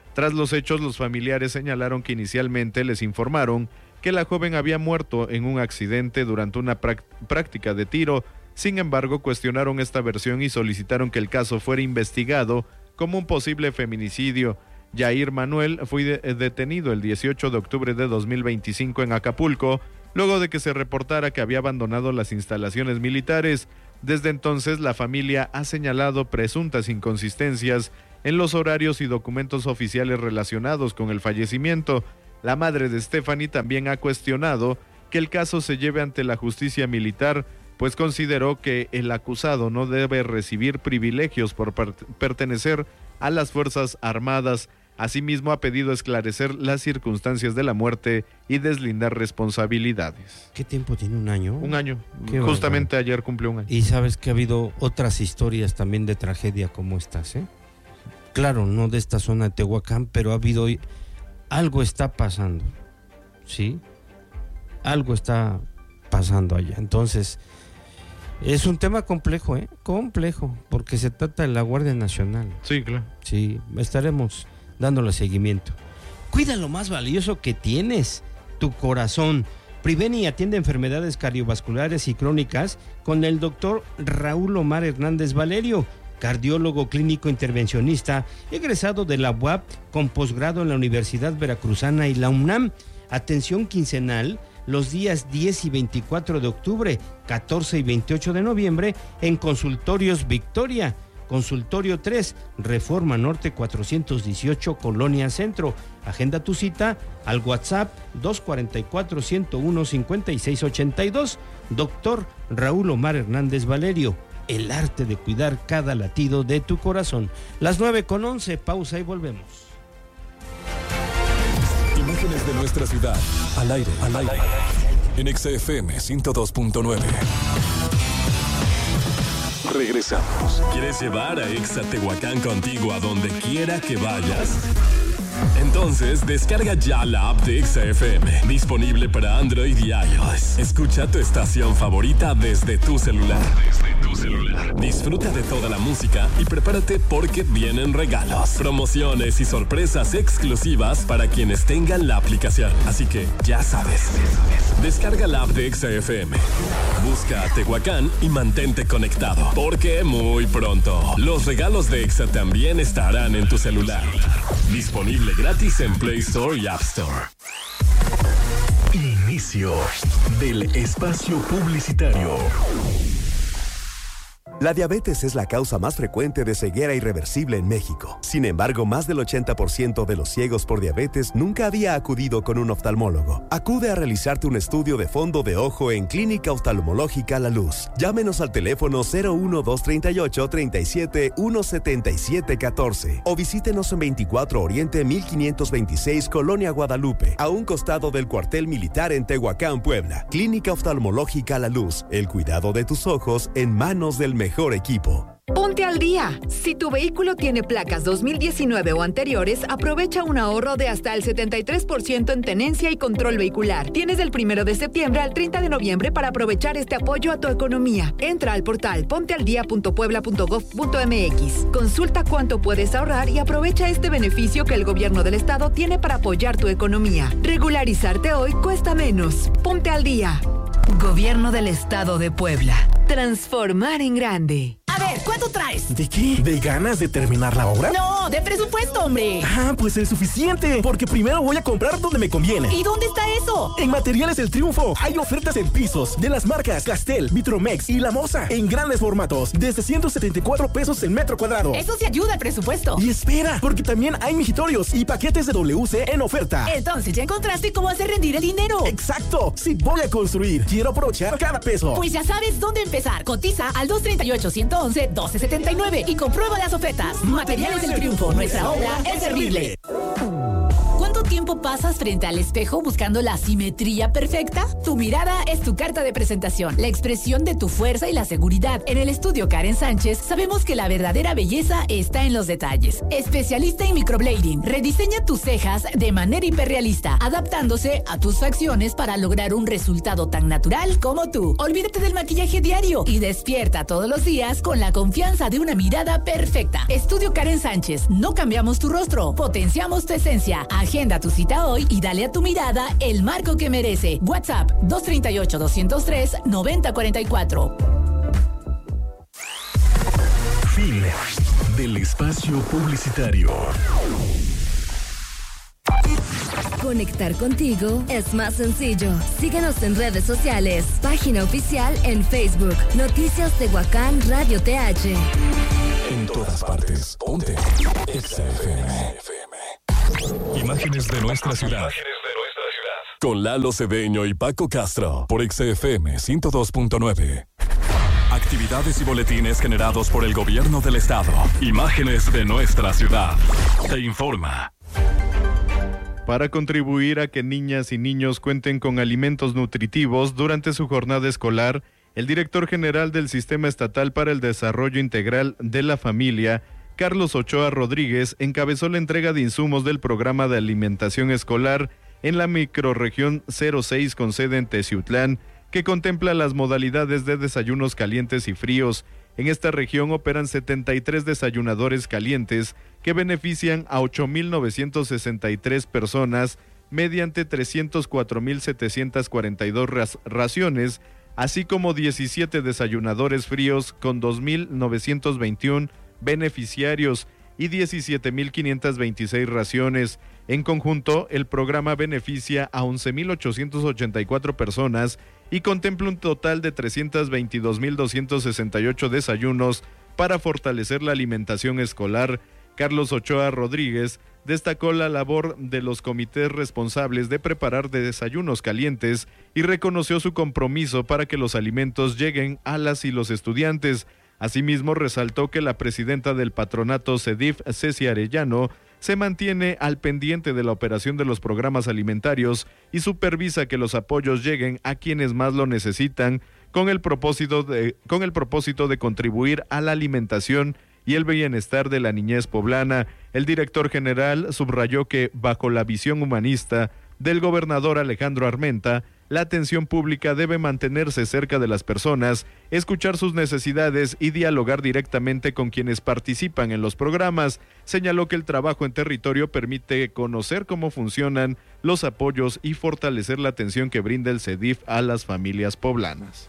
Tras los hechos, los familiares señalaron que inicialmente les informaron que la joven había muerto en un accidente durante una práctica de tiro. Sin embargo, cuestionaron esta versión y solicitaron que el caso fuera investigado como un posible feminicidio. Yair Manuel fue de- detenido el dieciocho de octubre de dos mil veinticinco en Acapulco, luego de que se reportara que había abandonado las instalaciones militares. Desde entonces, la familia ha señalado presuntas inconsistencias en los horarios y documentos oficiales relacionados con el fallecimiento. La madre de Stephanie también ha cuestionado que el caso se lleve ante la justicia militar, pues consideró que el acusado no debe recibir privilegios por per- pertenecer a las Fuerzas Armadas. Asimismo, ha pedido esclarecer las circunstancias de la muerte y deslindar responsabilidades. ¿Qué tiempo tiene? ¿Un año? Un año. Qué Justamente bárbaro. ayer cumplió un año. Y sabes que ha habido otras historias también de tragedia como estas, ¿eh? Claro, no de esta zona de Tehuacán, pero ha habido... Algo está pasando, ¿sí? Algo está pasando allá. Entonces, es un tema complejo, ¿eh? Complejo, porque se trata de la Guardia Nacional. Sí, claro. Sí, estaremos dándole seguimiento. Cuida lo más valioso que tienes, tu corazón. Previene y atiende enfermedades cardiovasculares y crónicas con el doctor Raúl Omar Hernández Valerio, cardiólogo clínico intervencionista, egresado de la U A P con posgrado en la Universidad Veracruzana y la UNAM. Atención quincenal los días diez y veinticuatro de octubre, catorce y veintiocho de noviembre en Consultorios Victoria. Consultorio tres, Reforma Norte cuatrocientos dieciocho, Colonia Centro. Agenda tu cita al WhatsApp dos cuatro cuatro, uno cero uno, cinco seis ocho dos. Doctor Raúl Omar Hernández Valerio. El arte de cuidar cada latido de tu corazón. Las nueve con once, pausa y volvemos. Imágenes de nuestra ciudad, al aire, al aire. En X F M ciento dos punto nueve. Regresamos. ¿Quieres llevar a Exa Tehuacán contigo a donde quiera que vayas? Entonces, descarga ya la app de Exa F M, disponible para Android y iOS. Escucha tu estación favorita desde tu celular. Desde tu celular. Disfruta de toda la música y prepárate porque vienen regalos, promociones y sorpresas exclusivas para quienes tengan la aplicación. Así que, ya sabes, descarga la app de Exa F M. Busca a Tehuacán y mantente conectado, porque muy pronto los regalos de Exa también estarán en tu celular. Disponible gratis en Play Store y App Store. Inicio del espacio publicitario. La diabetes es la causa más frecuente de ceguera irreversible en México. Sin embargo, más del ochenta por ciento de los ciegos por diabetes nunca había acudido con un oftalmólogo. Acude a realizarte un estudio de fondo de ojo en Clínica Oftalmológica La Luz. Llámenos al teléfono cero uno dos tres ocho, tres siete uno siete siete uno cuatro o visítenos en veinticuatro Oriente mil quinientos veintiséis, Colonia Guadalupe, a un costado del cuartel militar en Tehuacán, Puebla. Clínica Oftalmológica La Luz. El cuidado de tus ojos en manos del mejor mejor equipo. Ponte al día. Si tu vehículo tiene placas dos mil diecinueve o anteriores, aprovecha un ahorro de hasta el setenta y tres por ciento en tenencia y control vehicular. Tienes del primero de septiembre al treinta de noviembre para aprovechar este apoyo a tu economía. Entra al portal pontealdía punto puebla punto gob punto mx. Consulta cuánto puedes ahorrar y aprovecha este beneficio que el gobierno del estado tiene para apoyar tu economía. Regularizarte hoy cuesta menos. Ponte al día. Gobierno del Estado de Puebla. Transformar en grande. A ver, ¿cuánto traes? ¿De qué? ¿De ganas de terminar la obra? No, de presupuesto, hombre. Ah, pues es suficiente, porque primero voy a comprar donde me conviene. ¿Y dónde está eso? En Materiales El Triunfo hay ofertas en pisos de las marcas Castel, Vitromex y La Moza en grandes formatos, desde ciento setenta y cuatro pesos el metro cuadrado. Eso sí ayuda al presupuesto. Y espera, porque también hay migitorios y paquetes de W C en oferta. Entonces ya encontraste cómo hacer rendir el dinero. Exacto. Si voy a construir, quiero aprovechar cada peso. Pues ya sabes dónde empezar. Cotiza al dos tres ocho, uno uno uno, doce setenta y nueve y comprueba las ofertas. Materiales El Triunfo, nuestra obra es servirle. ¿Cuánto tiempo pasas frente al espejo buscando la simetría perfecta? Tu mirada es tu carta de presentación, la expresión de tu fuerza y la seguridad. En el estudio Karen Sánchez sabemos que la verdadera belleza está en los detalles. Especialista en microblading, rediseña tus cejas de manera hiperrealista, adaptándose a tus facciones para lograr un resultado tan natural como tú. Olvídate del maquillaje diario y despierta todos los días con la confianza de una mirada perfecta. Estudio Karen Sánchez, no cambiamos tu rostro, potenciamos tu esencia. Agenda tu cita hoy y dale a tu mirada el marco que merece. WhatsApp dos tres ocho, dos cero tres, nueve cero cuatro cuatro. Fin del espacio publicitario. Conectar contigo es más sencillo. Síguenos en redes sociales. Página oficial en Facebook. Noticias Tehuacán Radio T H. En todas partes. Ponte Exa F M. Imágenes de nuestra ciudad. Con Lalo Cedeño y Paco Castro. Por Exa F M ciento dos punto nueve. Actividades y boletines generados por el gobierno del estado. Imágenes de nuestra ciudad. Te informa. Para contribuir a que niñas y niños cuenten con alimentos nutritivos durante su jornada escolar, el director general del Sistema Estatal para el Desarrollo Integral de la Familia, Carlos Ochoa Rodríguez, encabezó la entrega de insumos del programa de alimentación escolar en la microrregión cero seis con sede en Teciutlán, que contempla las modalidades de desayunos calientes y fríos. En esta región operan setenta y tres desayunadores calientes que benefician a ocho mil novecientas sesenta y tres personas mediante trescientas cuatro mil setecientas cuarenta y dos raciones, así como diecisiete desayunadores fríos con dos mil novecientos veintiuno beneficiarios y diecisiete mil quinientas veintiséis raciones. En conjunto, el programa beneficia a once mil ochocientas ochenta y cuatro personas y contempla un total de trescientos veintidós mil doscientos sesenta y ocho desayunos para fortalecer la alimentación escolar. Carlos Ochoa Rodríguez destacó la labor de los comités responsables de preparar desayunos calientes y reconoció su compromiso para que los alimentos lleguen a las y los estudiantes. Asimismo, resaltó que la presidenta del patronato CEDIF, Ceci Arellano, se mantiene al pendiente de la operación de los programas alimentarios y supervisa que los apoyos lleguen a quienes más lo necesitan, con el propósito de, con el propósito de contribuir a la alimentación y el bienestar de la niñez poblana. El director general subrayó que, bajo la visión humanista del gobernador Alejandro Armenta, la atención pública debe mantenerse cerca de las personas, escuchar sus necesidades y dialogar directamente con quienes participan en los programas. Señaló que el trabajo en territorio permite conocer cómo funcionan los apoyos y fortalecer la atención que brinda el CEDIF a las familias poblanas.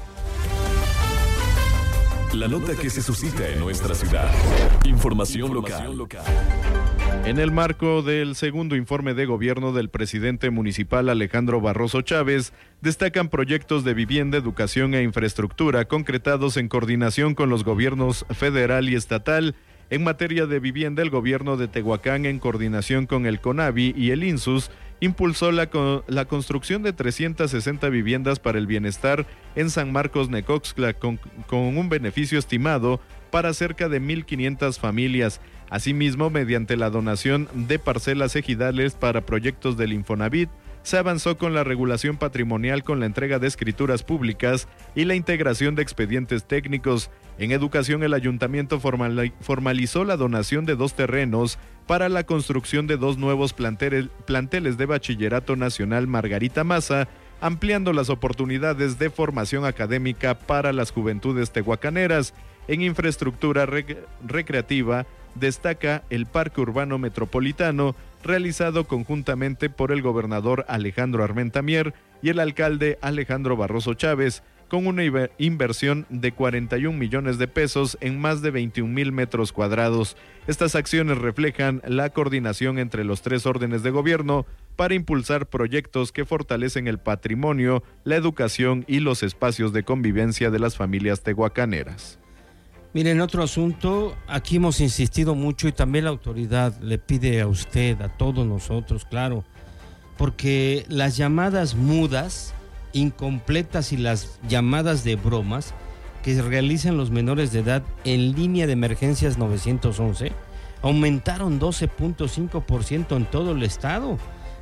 La nota que se suscita en nuestra ciudad. Información local. En el marco del segundo informe de gobierno del presidente municipal Alejandro Barroso Chávez, destacan proyectos de vivienda, educación e infraestructura concretados en coordinación con los gobiernos federal y estatal. En materia de vivienda, el gobierno de Tehuacán, en coordinación con el CONAVI y el INSUS, impulsó la, la construcción de trescientas sesenta viviendas para el bienestar en San Marcos Necoxtla, con, con un beneficio estimado para cerca de mil quinientas familias. Asimismo, mediante la donación de parcelas ejidales para proyectos del Infonavit, se avanzó con la regulación patrimonial con la entrega de escrituras públicas y la integración de expedientes técnicos. En educación, el ayuntamiento formalizó la donación de dos terrenos para la construcción de dos nuevos planteles, planteles de Bachillerato Nacional Margarita Maza, ampliando las oportunidades de formación académica para las juventudes tehuacaneras. En infraestructura rec- recreativa, destaca el Parque Urbano Metropolitano, realizado conjuntamente por el gobernador Alejandro Armenta Mier y el alcalde Alejandro Barroso Chávez, con una inversión de cuarenta y un millones de pesos en más de veintiún mil metros cuadrados. Estas acciones reflejan la coordinación entre los tres órdenes de gobierno para impulsar proyectos que fortalecen el patrimonio, la educación y los espacios de convivencia de las familias tehuacaneras. Miren, otro asunto, aquí hemos insistido mucho y también la autoridad le pide a usted, a todos nosotros, claro, porque las llamadas mudas, incompletas y las llamadas de bromas que realizan los menores de edad en línea de emergencias nueve once aumentaron doce punto cinco por ciento en todo el estado.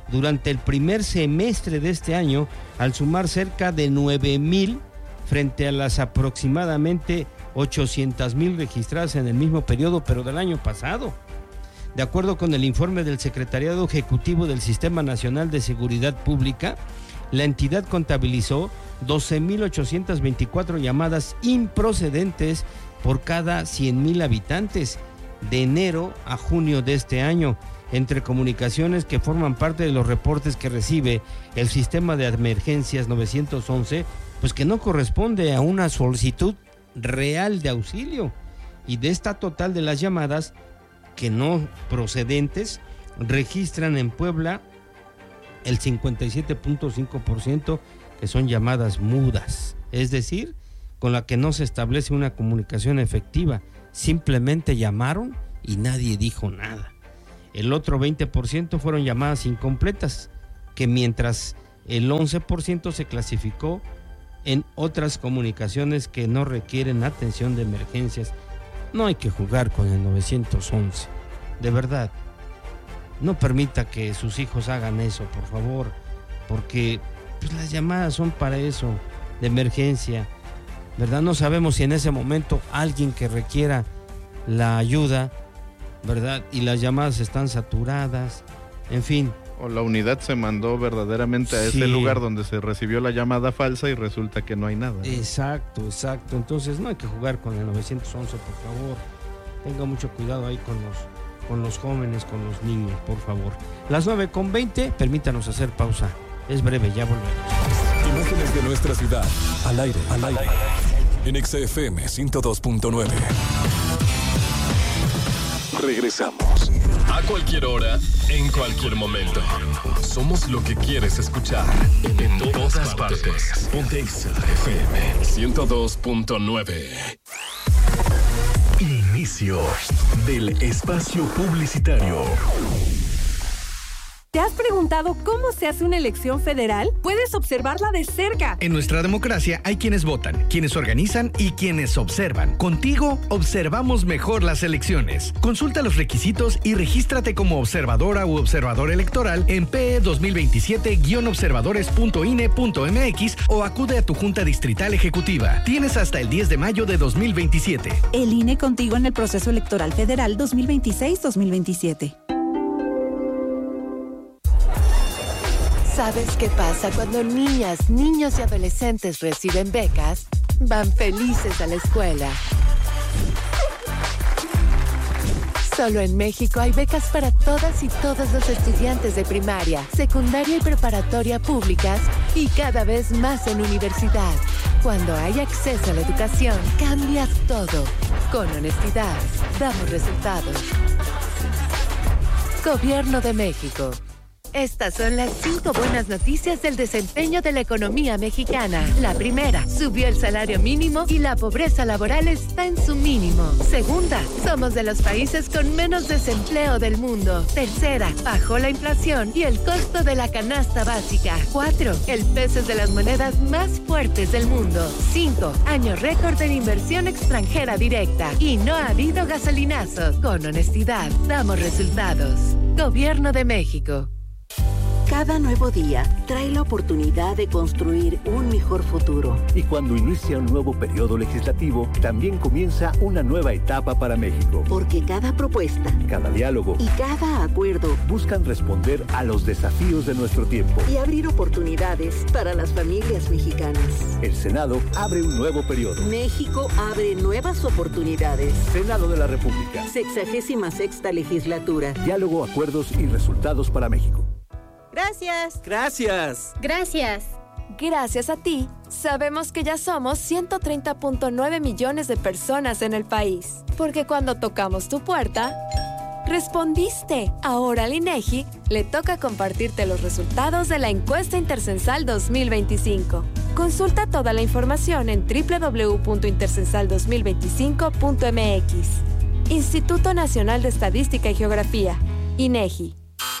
durante el primer semestre de este año, al sumar cerca de nueve mil frente a las aproximadamente ochocientas mil registradas en el mismo periodo, pero del año pasado. De acuerdo con el informe del Secretariado Ejecutivo del Sistema Nacional de Seguridad Pública, la entidad contabilizó doce mil ochocientas veinticuatro llamadas improcedentes por cada cien mil habitantes de enero a junio de este año, entre comunicaciones que forman parte de los reportes que recibe el sistema de emergencias nueve once, pues que no corresponde a una solicitud real de auxilio. Y de esta total de las llamadas que no procedentes, registran en Puebla el cincuenta y siete punto cinco por ciento que son llamadas mudas, es decir, con la que no se establece una comunicación efectiva, simplemente llamaron y nadie dijo nada. El otro veinte por ciento fueron llamadas incompletas, que mientras el once por ciento se clasificó en otras comunicaciones que no requieren atención de emergencias. No hay que jugar con el nueve once, de verdad. No permita que sus hijos hagan eso, por favor, porque pues, las llamadas son para eso, de emergencia, ¿verdad? No sabemos si en ese momento alguien que requiera la ayuda, ¿verdad? Y las llamadas están saturadas, en fin. O la unidad se mandó verdaderamente a sí. ese lugar donde se recibió la llamada falsa y resulta que no hay nada, ¿no? Exacto, exacto. Entonces no hay que jugar con el nueve once, por favor. Tenga mucho cuidado ahí con los, con los jóvenes, con los niños, por favor. Las nueve con veinte, permítanos hacer pausa. Es breve, ya volvemos. Imágenes de nuestra ciudad, al aire, al aire. En X F M ciento dos punto nueve. Regresamos. A cualquier hora, en cualquier momento. Somos lo que quieres escuchar. En todas partes. Ponte X F M ciento dos punto nueve. Inicio del espacio publicitario. ¿Te has preguntado cómo se hace una elección federal? Puedes observarla de cerca. En nuestra democracia hay quienes votan, quienes organizan y quienes observan. Contigo observamos mejor las elecciones. Consulta los requisitos y regístrate como observadora u observador electoral en P E dos mil veintisiete guion observadores punto I N E punto M X o acude a tu Junta Distrital Ejecutiva. Tienes hasta el diez de mayo de dos mil veintisiete. El I N E contigo en el proceso electoral federal dos mil veintiséis dos mil veintisiete. ¿Sabes qué pasa cuando niñas, niños y adolescentes reciben becas? Van felices a la escuela. Solo en México hay becas para todas y todos los estudiantes de primaria, secundaria y preparatoria públicas y cada vez más en universidad. Cuando hay acceso a la educación, cambia todo. Con honestidad, damos resultados. Gobierno de México. Estas son las cinco buenas noticias del desempeño de la economía mexicana. La primera, subió el salario mínimo y la pobreza laboral está en su mínimo. Segunda, somos de los países con menos desempleo del mundo. Tercera, bajó la inflación y el costo de la canasta básica. Cuatro, el peso es de las monedas más fuertes del mundo. Cinco, año récord en inversión extranjera directa. Y no ha habido gasolinazo. Con honestidad, damos resultados. Gobierno de México. Cada nuevo día trae la oportunidad de construir un mejor futuro. Y cuando inicia un nuevo periodo legislativo, también comienza una nueva etapa para México. Porque cada propuesta, cada diálogo y cada acuerdo buscan responder a los desafíos de nuestro tiempo y abrir oportunidades para las familias mexicanas. El Senado abre un nuevo periodo. México abre nuevas oportunidades. Senado de la República. Sexagésima sexta legislatura. Diálogo, acuerdos y resultados para México. Gracias. Gracias. Gracias. Gracias a ti, sabemos que ya somos ciento treinta punto nueve millones de personas en el país. Porque cuando tocamos tu puerta, respondiste. Ahora al INEGI le toca compartirte los resultados de la encuesta intercensal dos mil veinticinco. Consulta toda la información en doble u doble u doble u punto intercensal dos mil veinticinco punto m x. Instituto Nacional de Estadística y Geografía, INEGI.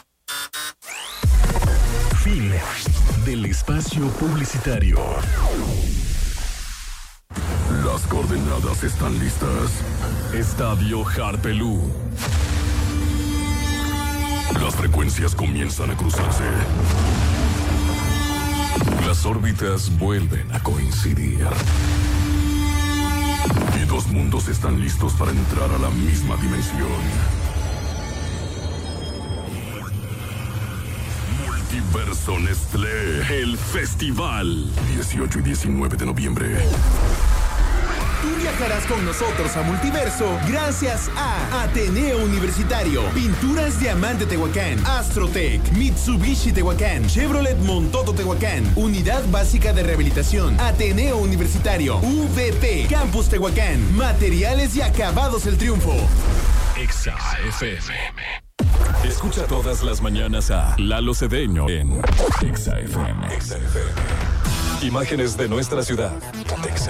Fin del espacio publicitario. Las coordenadas están listas. Estadio Harpelú. Las frecuencias comienzan a cruzarse. Las órbitas vuelven a coincidir. Y dos mundos están listos para entrar a la misma dimensión. Multiverso Nestlé, el festival. dieciocho y diecinueve de noviembre. Tú viajarás con nosotros a Multiverso gracias a Ateneo Universitario, Pinturas Diamante Tehuacán, Astrotec, Mitsubishi Tehuacán, Chevrolet Montoto Tehuacán, Unidad Básica de Rehabilitación, Ateneo Universitario, U V P, Campus Tehuacán, Materiales y Acabados El Triunfo. Exa F M. Escucha todas las mañanas a Lalo Cedeño en Exa F M. Exa F M. Imágenes de nuestra ciudad. Exa.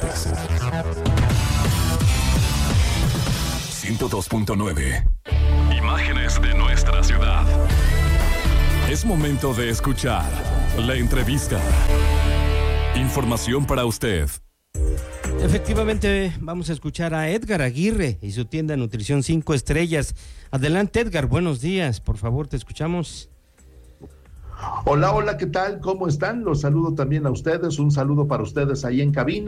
ciento dos punto nueve. Imágenes de nuestra ciudad. Es momento de escuchar la entrevista. Información para usted. Efectivamente, vamos a escuchar a Edgar Aguirre y su tienda Nutrición cinco Estrellas. Adelante, Edgar, buenos días. Por favor, te escuchamos. Hola, hola, ¿qué tal? ¿Cómo están? Los saludo también a ustedes. Un saludo para ustedes ahí en cabina.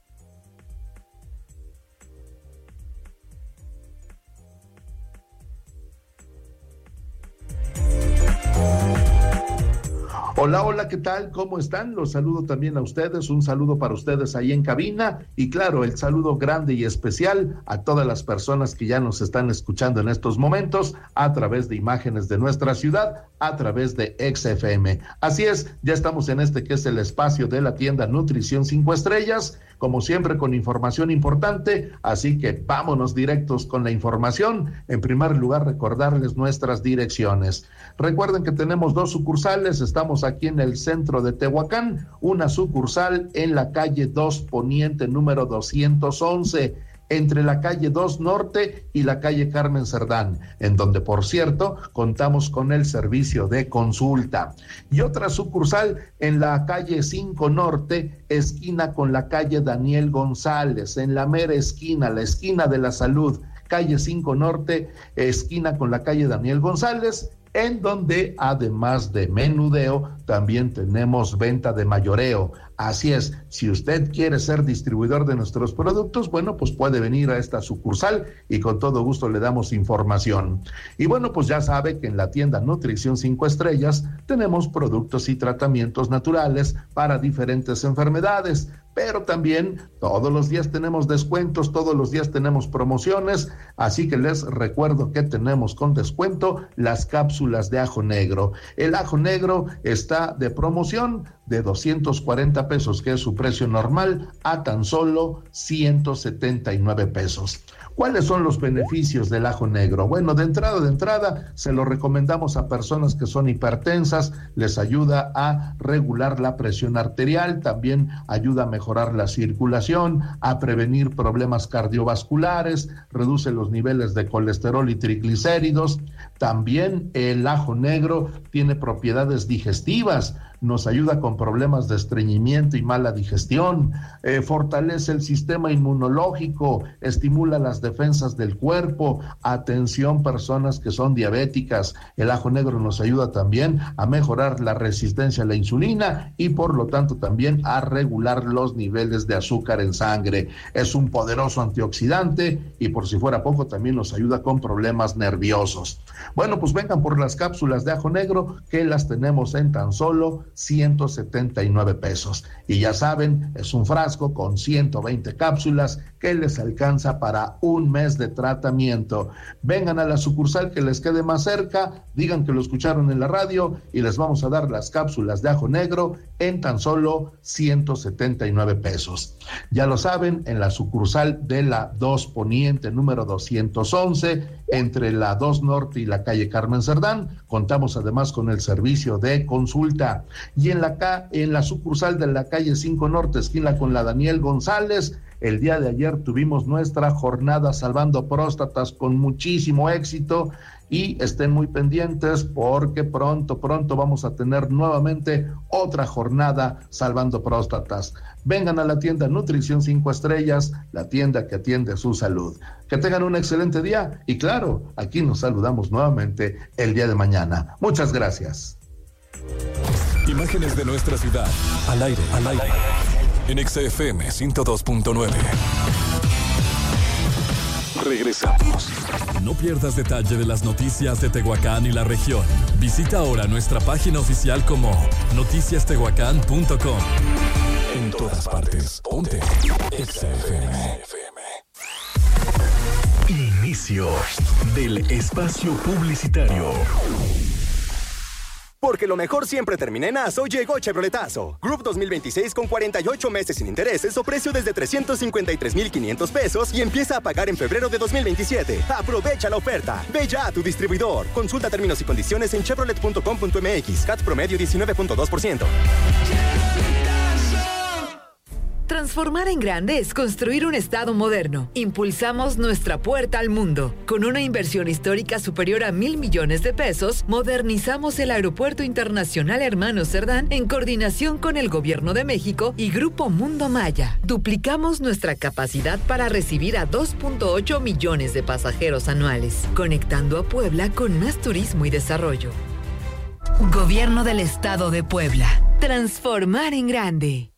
Hola, hola, ¿qué tal? ¿Cómo están? Los saludo también a ustedes, un saludo para ustedes ahí en cabina y claro, el saludo grande y especial a todas las personas que ya nos están escuchando en estos momentos a través de imágenes de nuestra ciudad, a través de Exa F M. Así es, ya estamos en este que es el espacio de la tienda Nutrición cinco Estrellas, como siempre con información importante, así que vámonos directos con la información. En primer lugar, recordarles nuestras direcciones. Recuerden que tenemos dos sucursales, estamos aquí en el centro de Tehuacán, una sucursal en la calle dos Poniente número doscientos once, entre la calle dos Norte y la calle Carmen Cerdán, en donde, por cierto, contamos con el servicio de consulta. Y otra sucursal en la calle cinco Norte, esquina con la calle Daniel González, en la mera esquina, la esquina de la Salud, calle cinco Norte, esquina con la calle Daniel González, en donde además de menudeo, también tenemos venta de mayoreo. Así es, si usted quiere ser distribuidor de nuestros productos, bueno, pues puede venir a esta sucursal y con todo gusto le damos información. Y bueno, pues ya sabe que en la tienda Nutrición cinco Estrellas tenemos productos y tratamientos naturales para diferentes enfermedades, pero también todos los días tenemos descuentos, todos los días tenemos promociones, así que les recuerdo que tenemos con descuento las cápsulas de ajo negro. El ajo negro está de promoción de doscientos cuarenta pesos, que es su precio normal, a tan solo ciento setenta y nueve pesos. ¿Cuáles son los beneficios del ajo negro? Bueno, de entrada, de entrada, se lo recomendamos a personas que son hipertensas, les ayuda a regular la presión arterial, también ayuda a mejorar la circulación, a prevenir problemas cardiovasculares, reduce los niveles de colesterol y triglicéridos. También el ajo negro tiene propiedades digestivas, nos ayuda con problemas de estreñimiento y mala digestión, eh, fortalece el sistema inmunológico, estimula las defensas del cuerpo, atención personas que son diabéticas. El ajo negro nos ayuda también a mejorar la resistencia a la insulina y por lo tanto también a regular los niveles de azúcar en sangre. Es un poderoso antioxidante y por si fuera poco también nos ayuda con problemas nerviosos. Bueno, pues vengan por las cápsulas de ajo negro que las tenemos en tan solo ciento setenta y nueve pesos. Y ya saben, es un frasco con ciento veinte cápsulas que les alcanza para un mes de tratamiento. Vengan a la sucursal que les quede más cerca, digan que lo escucharon en la radio y les vamos a dar las cápsulas de ajo negro en tan solo ciento setenta y nueve pesos. Ya lo saben, en la sucursal de la dos Poniente número doscientos once, entre la dos Norte y la calle Carmen Cerdán, contamos además con el servicio de consulta. Y en la, en la sucursal de la calle cinco Norte, esquina con la Daniel González, El día de ayer tuvimos nuestra jornada Salvando Próstatas con muchísimo éxito y estén muy pendientes porque pronto, pronto vamos a tener nuevamente otra jornada Salvando Próstatas. Vengan a la tienda Nutrición cinco Estrellas, la tienda que atiende su salud. Que tengan un excelente día y claro, aquí nos saludamos nuevamente el día de mañana. Muchas gracias. Imágenes de nuestra ciudad, al aire, al aire, en X F M ciento dos punto nueve. Regresamos. No pierdas detalle de las noticias de Tehuacán y la región. Visita ahora nuestra página oficial como noticias tehuacán punto com. En todas partes, ponte X F M. Inicio del espacio publicitario. Porque lo mejor siempre termina en aso, llegó Chevroletazo. Group dos mil veintiséis con cuarenta y ocho meses sin intereses o precio desde trescientos cincuenta y tres mil quinientos pesos y empieza a pagar en febrero de dos mil veintisiete. Aprovecha la oferta. Ve ya a tu distribuidor. Consulta términos y condiciones en chevrolet punto com punto m x. C A T promedio diecinueve punto dos por ciento. Transformar en grande es construir un estado moderno. Impulsamos nuestra puerta al mundo. Con una inversión histórica superior a mil millones de pesos, modernizamos el Aeropuerto Internacional Hermano Cerdán en coordinación con el Gobierno de México y Grupo Mundo Maya. Duplicamos nuestra capacidad para recibir a dos punto ocho millones de pasajeros anuales, conectando a Puebla con más turismo y desarrollo. Gobierno del Estado de Puebla. Transformar en grande.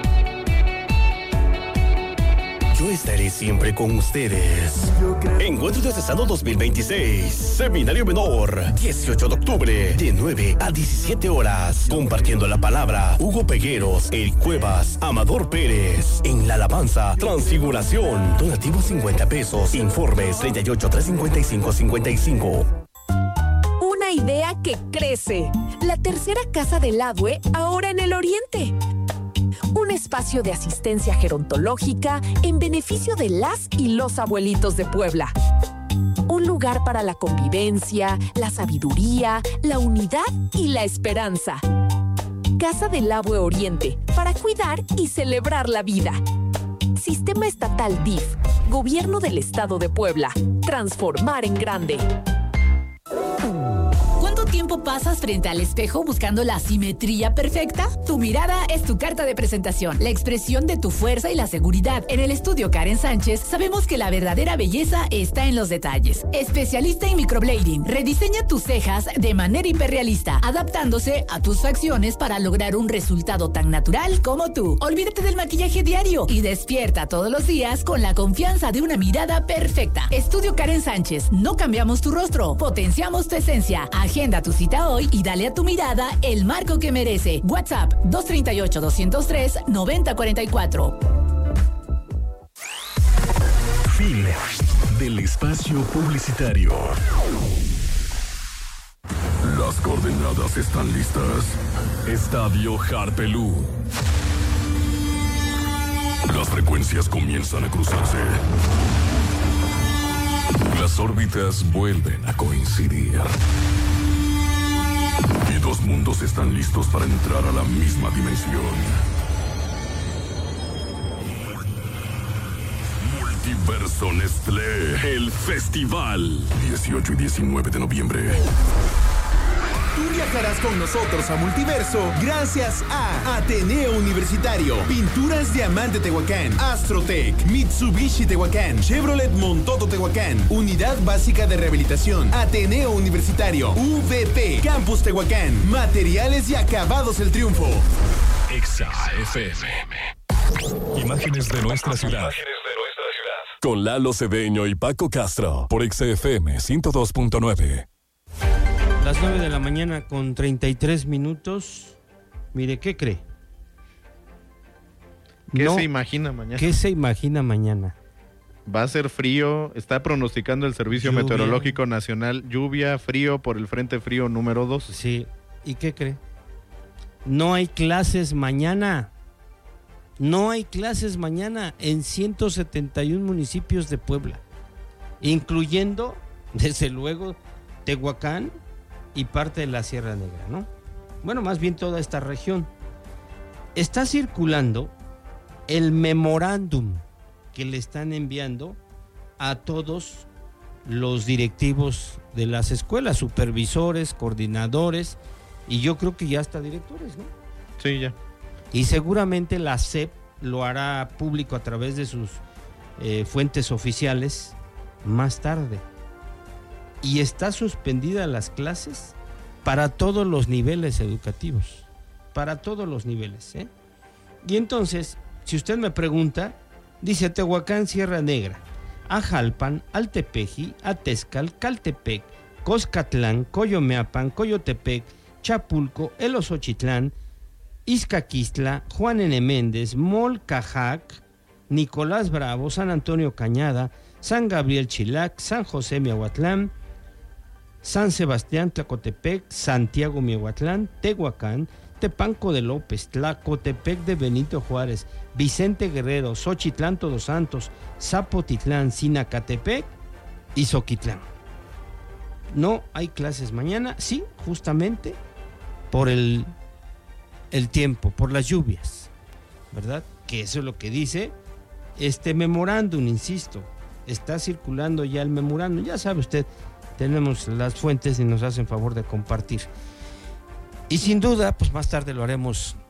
Yo estaré siempre con ustedes. Encuentro de Cesado dos mil veintiséis. Seminario Menor. dieciocho de octubre. De nueve a diecisiete horas. Compartiendo la palabra. Hugo Pegueros, Eric Cuevas, Amador Pérez. En la alabanza. Transfiguración. Donativo cincuenta pesos. Informes treinta y ocho, trescientos cincuenta y cinco, cincuenta y cinco. Una idea que crece. La tercera casa del Abue, ahora en el Oriente. Un espacio de asistencia gerontológica en beneficio de las y los abuelitos de Puebla. Un lugar para la convivencia, la sabiduría, la unidad y la esperanza. Casa del Abue Oriente, para cuidar y celebrar la vida. Sistema Estatal D I F, Gobierno del Estado de Puebla. Transformar en grande. ¿Cuánto tiempo pasas frente al espejo buscando la simetría perfecta? Tu mirada es tu carta de presentación, la expresión de tu fuerza y la seguridad. En el estudio Karen Sánchez sabemos que la verdadera belleza está en los detalles. Especialista en microblading, rediseña tus cejas de manera hiperrealista, adaptándose a tus facciones para lograr un resultado tan natural como tú. Olvídate del maquillaje diario y despierta todos los días con la confianza de una mirada perfecta. Estudio Karen Sánchez, no cambiamos tu rostro, potenciamos tu esencia. Agenda tu cita hoy y dale a tu mirada el marco que merece. WhatsApp dos tres ocho, dos cero tres, nueve cero cuatro cuatro. Fin del espacio publicitario. Las coordenadas están listas. Estadio Harpelú. Las frecuencias comienzan a cruzarse. Las órbitas vuelven a coincidir. Y dos mundos están listos para entrar a la misma dimensión. Multiverso Nestlé, el festival. dieciocho y diecinueve de noviembre. Tú viajarás con nosotros a Multiverso gracias a Ateneo Universitario, Pinturas Diamante Tehuacán, Astrotech, Mitsubishi Tehuacán, Chevrolet Montoto Tehuacán, Unidad Básica de Rehabilitación, Ateneo Universitario, U V P, Campus Tehuacán, Materiales y Acabados El Triunfo. Exa F M. Imágenes de nuestra ciudad. Con Lalo Cedeño y Paco Castro por Exa F M ciento dos punto nueve. Las nueve de la mañana con treinta y tres minutos. Mire, ¿qué cree? ¿Qué no, se imagina mañana? ¿Qué se imagina mañana? Va a ser frío, está pronosticando el Servicio lluvia. Meteorológico Nacional, lluvia, frío por el Frente Frío número dos. Sí, ¿y qué cree? No hay clases mañana. No hay clases mañana en ciento setenta y uno municipios de Puebla, incluyendo, desde luego, Tehuacán y parte de la Sierra Negra, ¿no? Bueno, más bien toda esta región. Está circulando el memorándum que le están enviando a todos los directivos de las escuelas, supervisores, coordinadores, y yo creo que ya hasta directores, ¿no? Sí, ya. Y seguramente la S E P lo hará público a través de sus eh, fuentes oficiales más tarde. Y está suspendida las clases para todos los niveles educativos, para todos los niveles, ¿eh? Y entonces, si usted me pregunta, dice Tehuacán, Sierra Negra, Ajalpan, Altepeji, Atezcal, Caltepec, Coscatlán, Coyomeapan, Coyotepec, Chapulco, El Osochitlán, Izcaquistla, Juan N. Méndez, Molcajac, Nicolás Bravo, San Antonio Cañada, San Gabriel Chilac, San José Miahuatlán, San Sebastián Tlacotepec, Santiago Miahuatlán, Tehuacán, Tepanco de López, Tlacotepec de Benito Juárez, Vicente Guerrero, Xochitlán Todos Santos, Zapotitlán, Sinacatepec y Zoquitlán. No hay clases mañana, sí, justamente por el, el tiempo, por las lluvias, ¿verdad? Que eso es lo que dice este memorándum, insisto, está circulando ya el memorándum, ya sabe usted, tenemos las fuentes y nos hacen favor de compartir. Y sin duda, pues más tarde lo haremos